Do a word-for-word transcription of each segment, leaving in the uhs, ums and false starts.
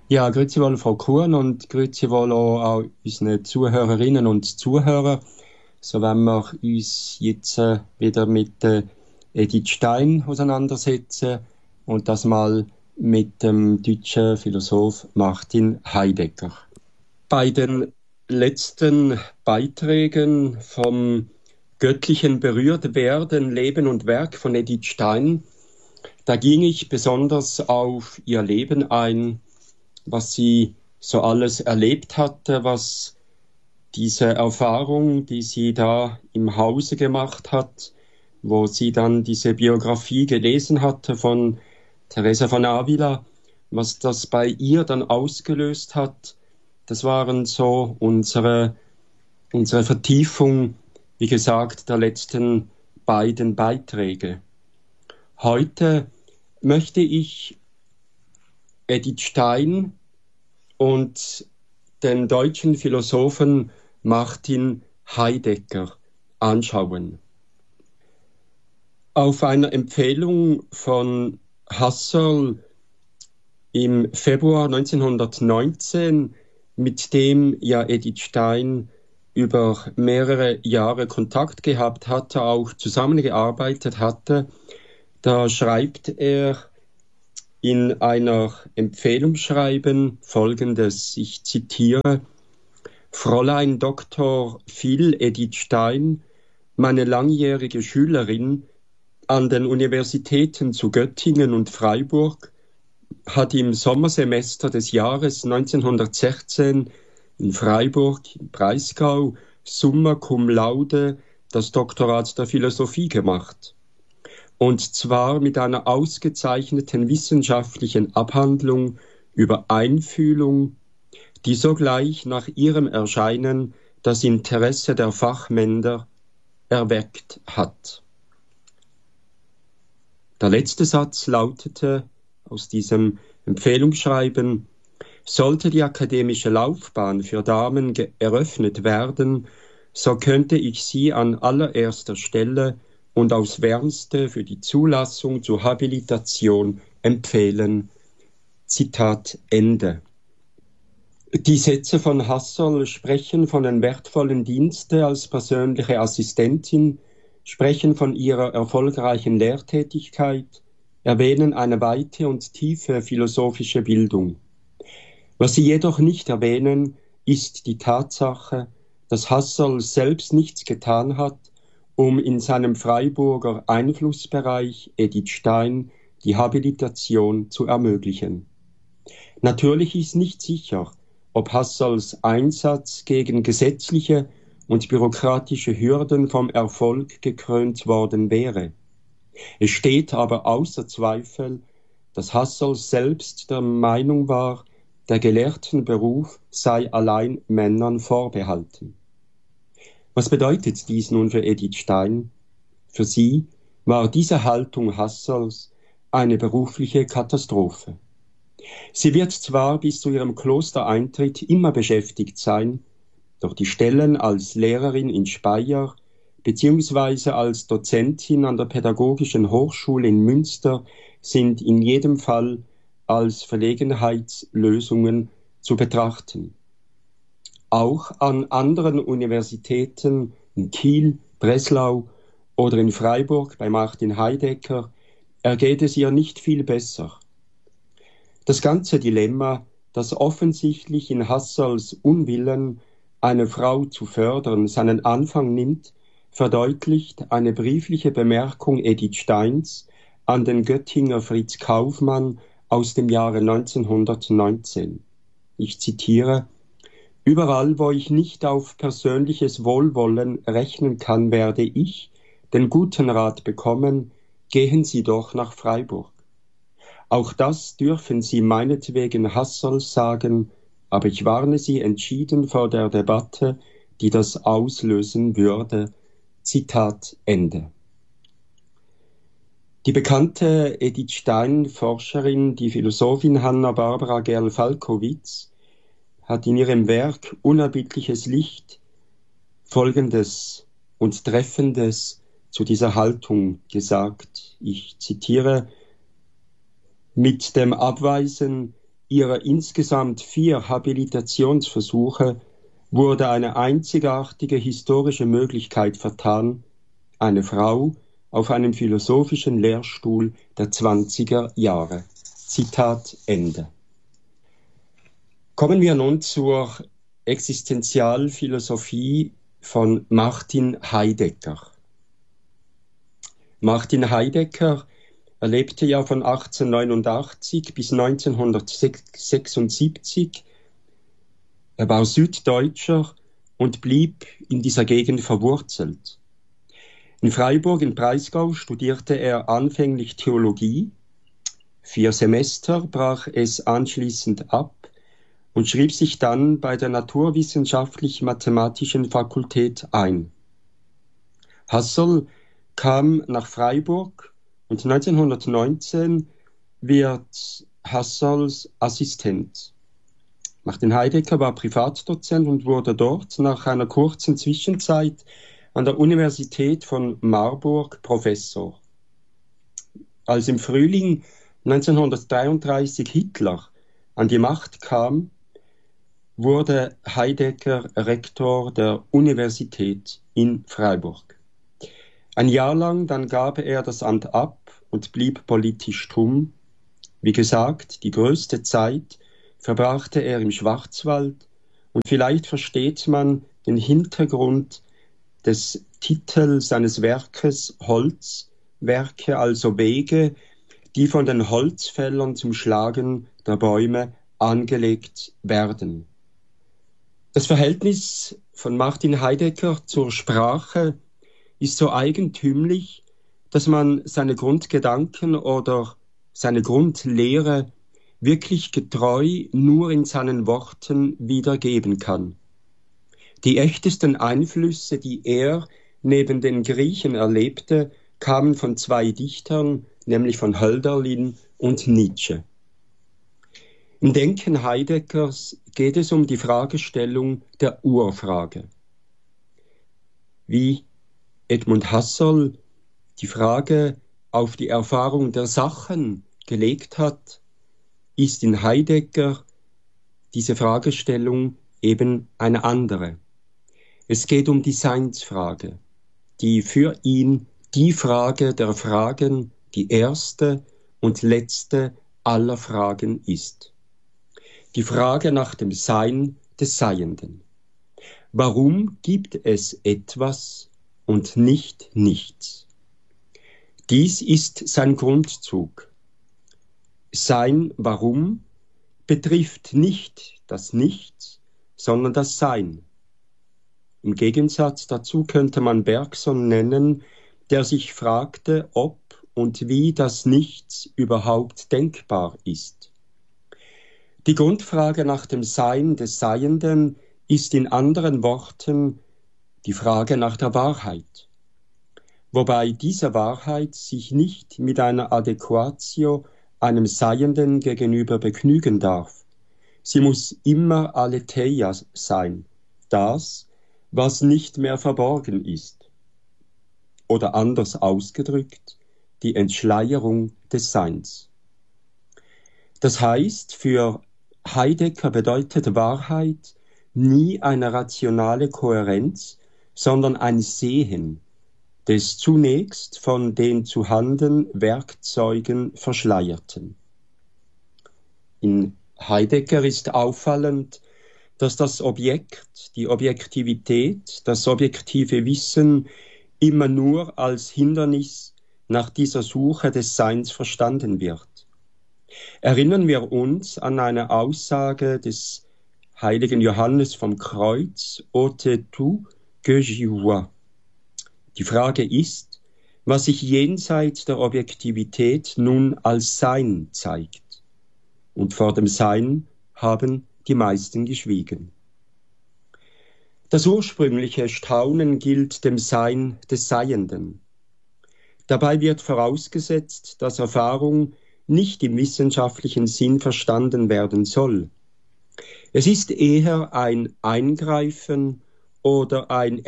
Ja, grüezi wohl, Frau Kuhn, und grüezi wohl auch, auch unsere Zuhörerinnen und Zuhörer. So wenn wir uns jetzt äh, wieder mit äh, Edith Stein auseinandersetzen, und das mal mit dem deutschen Philosoph Martin Heidegger. Bei den letzten Beiträgen vom göttlichen Berührtwerden, Leben und Werk von Edith Stein, da ging ich besonders auf ihr Leben ein, was sie so alles erlebt hatte, was diese Erfahrung, die sie da im Hause gemacht hat, wo sie dann diese Biografie gelesen hatte von Teresa von Avila, was das bei ihr dann ausgelöst hat, das waren so unsere, unsere Vertiefung, wie gesagt, der letzten beiden Beiträge. Heute möchte ich Edith Stein und den deutschen Philosophen Martin Heidegger anschauen. Auf einer Empfehlung von Husserl im Februar neunzehnhundertneunzehn, mit dem ja Edith Stein über mehrere Jahre Kontakt gehabt hatte, auch zusammengearbeitet hatte, da schreibt er in einer Empfehlung schreiben Folgendes, ich zitiere: Fräulein Doktor Phil Edith Stein, meine langjährige Schülerin an den Universitäten zu Göttingen und Freiburg, hat im Sommersemester des Jahres neunzehnhundertsechzehn in Freiburg im Breisgau summa cum laude das Doktorat der Philosophie gemacht. Und zwar mit einer ausgezeichneten wissenschaftlichen Abhandlung über Einfühlung, die sogleich nach ihrem Erscheinen das Interesse der Fachmänner erweckt hat. Der letzte Satz lautete aus diesem Empfehlungsschreiben: Sollte die akademische Laufbahn für Damen eröffnet werden, so könnte ich sie an allererster Stelle und aufs Wärmste für die Zulassung zur Habilitation empfehlen. Zitat Ende. Die Sätze von Husserl sprechen von den wertvollen Diensten als persönliche Assistentin, sprechen von ihrer erfolgreichen Lehrtätigkeit, erwähnen eine weite und tiefe philosophische Bildung. Was sie jedoch nicht erwähnen, ist die Tatsache, dass Husserl selbst nichts getan hat, um in seinem Freiburger Einflussbereich Edith Stein die Habilitation zu ermöglichen. Natürlich ist nicht sicher, ob Husserls Einsatz gegen gesetzliche und bürokratische Hürden vom Erfolg gekrönt worden wäre. Es steht aber außer Zweifel, dass Husserl selbst der Meinung war, der Gelehrtenberuf sei allein Männern vorbehalten. Was bedeutet dies nun für Edith Stein? Für sie war diese Haltung Husserls eine berufliche Katastrophe. Sie wird zwar bis zu ihrem Klostereintritt immer beschäftigt sein, doch die Stellen als Lehrerin in Speyer beziehungsweise als Dozentin an der Pädagogischen Hochschule in Münster sind in jedem Fall als Verlegenheitslösungen zu betrachten. Auch an anderen Universitäten in Kiel, Breslau oder in Freiburg bei Martin Heidegger ergeht es ihr nicht viel besser. Das ganze Dilemma, das offensichtlich in Husserls Unwillen, eine Frau zu fördern, seinen Anfang nimmt, verdeutlicht eine briefliche Bemerkung Edith Steins an den Göttinger Fritz Kaufmann aus dem Jahre neunzehnhundertneunzehn. Ich zitiere: Überall, wo ich nicht auf persönliches Wohlwollen rechnen kann, werde ich den guten Rat bekommen, gehen Sie doch nach Freiburg. Auch das dürfen Sie meinetwegen Husserl sagen, aber ich warne Sie entschieden vor der Debatte, die das auslösen würde. Zitat Ende. Die bekannte Edith Stein-Forscherin, die Philosophin Hanna-Barbara Gerl-Falkowitz, hat in ihrem Werk Unerbittliches Licht Folgendes und Treffendes zu dieser Haltung gesagt. Ich zitiere: Mit dem Abweisen ihrer insgesamt vier Habilitationsversuche wurde eine einzigartige historische Möglichkeit vertan, eine Frau auf einem philosophischen Lehrstuhl der zwanziger Jahre. Zitat Ende. Kommen wir nun zur Existenzialphilosophie von Martin Heidegger. Martin Heidegger er lebte ja von achtzehnhundertneunundachtzig bis neunzehnhundertsechsundsiebzig. Er war Süddeutscher und blieb in dieser Gegend verwurzelt. In Freiburg im Breisgau studierte er anfänglich Theologie. Vier Semester brach es anschließend ab und schrieb sich dann bei der Naturwissenschaftlich-Mathematischen Fakultät ein. Husserl kam nach Freiburg und neunzehnhundertneunzehn wird Husserls Assistent. Martin Heidegger war Privatdozent und wurde dort nach einer kurzen Zwischenzeit an der Universität von Marburg Professor. Als im Frühling neunzehnhundertdreiunddreißig Hitler an die Macht kam, wurde Heidegger Rektor der Universität in Freiburg. Ein Jahr lang dann gab er das Amt ab und blieb politisch stumm. Wie gesagt, die größte Zeit verbrachte er im Schwarzwald und vielleicht versteht man den Hintergrund des Titels seines Werkes Holzwerke, also Wege, die von den Holzfällern zum Schlagen der Bäume angelegt werden. Das Verhältnis von Martin Heidegger zur Sprache ist so eigentümlich, dass man seine Grundgedanken oder seine Grundlehre wirklich getreu nur in seinen Worten wiedergeben kann. Die echtesten Einflüsse, die er neben den Griechen erlebte, kamen von zwei Dichtern, nämlich von Hölderlin und Nietzsche. Im Denken Heideggers geht es um die Fragestellung der Urfrage. Wie Edmund Husserl die Frage auf die Erfahrung der Sachen gelegt hat, ist in Heidegger diese Fragestellung eben eine andere. Es geht um die Seinsfrage, die für ihn die Frage der Fragen, die erste und letzte aller Fragen ist. Die Frage nach dem Sein des Seienden. Warum gibt es etwas und nicht nichts? Dies ist sein Grundzug. Sein Warum betrifft nicht das Nichts, sondern das Sein. Im Gegensatz dazu könnte man Bergson nennen, der sich fragte, ob und wie das Nichts überhaupt denkbar ist. Die Grundfrage nach dem Sein des Seienden ist in anderen Worten die Frage nach der Wahrheit, wobei diese Wahrheit sich nicht mit einer Adequatio einem Seienden gegenüber begnügen darf. Sie muss immer Aletheia sein, das, was nicht mehr verborgen ist. Oder anders ausgedrückt, die Entschleierung des Seins. Das heißt, für Heidegger bedeutet Wahrheit nie eine rationale Kohärenz, sondern ein Sehen des zunächst von den zuhanden Werkzeugen Verschleierten. In Heidegger ist auffallend, dass das Objekt, die Objektivität, das objektive Wissen immer nur als Hindernis nach dieser Suche des Seins verstanden wird. Erinnern wir uns an eine Aussage des heiligen Johannes vom Kreuz, Ôte tout que j'y vois. Die Frage ist, was sich jenseits der Objektivität nun als Sein zeigt. Und vor dem Sein haben die meisten geschwiegen. Das ursprüngliche Staunen gilt dem Sein des Seienden. Dabei wird vorausgesetzt, dass Erfahrung nicht im wissenschaftlichen Sinn verstanden werden soll. Es ist eher ein Eingreifen oder ein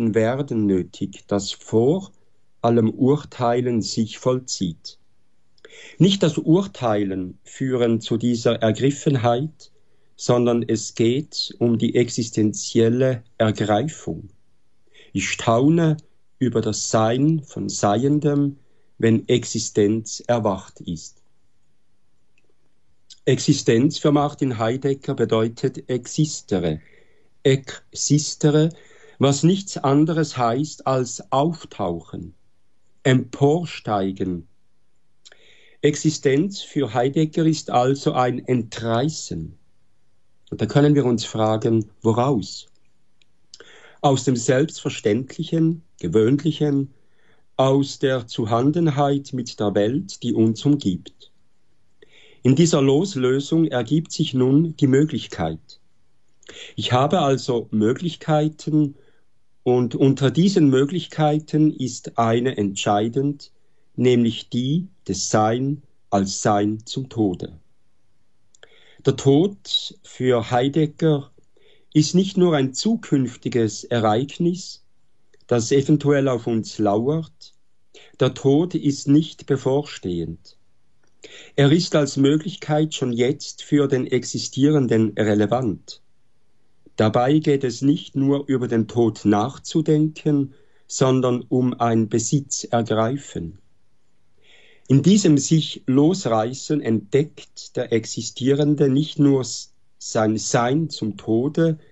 Ergriffenwerden nötig, das vor allem Urteilen sich vollzieht. Nicht das Urteilen führen zu dieser Ergriffenheit, sondern es geht um die existenzielle Ergreifung. Ich staune über das Sein von Seiendem, wenn Existenz erwacht ist. Existenz für Martin Heidegger bedeutet existere, existere, was nichts anderes heißt als auftauchen, emporsteigen. Existenz für Heidegger ist also ein Entreißen. Und da können wir uns fragen, woraus? Aus dem Selbstverständlichen, Gewöhnlichen, aus der Zuhandenheit mit der Welt, die uns umgibt. In dieser Loslösung ergibt sich nun die Möglichkeit. Ich habe also Möglichkeiten und unter diesen Möglichkeiten ist eine entscheidend, nämlich die des Sein als Sein zum Tode. Der Tod für Heidegger ist nicht nur ein zukünftiges Ereignis, das eventuell auf uns lauert. Der Tod ist nicht bevorstehend. Er ist als Möglichkeit schon jetzt für den Existierenden relevant. Dabei geht es nicht nur über den Tod nachzudenken, sondern um ein Besitzergreifen. In diesem sich losreißen entdeckt der Existierende nicht nur sein Sein zum Tode,